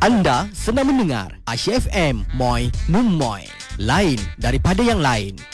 Anda senang mendengar Aisyah FM, Moy Mum Moy. Lain daripada yang lain.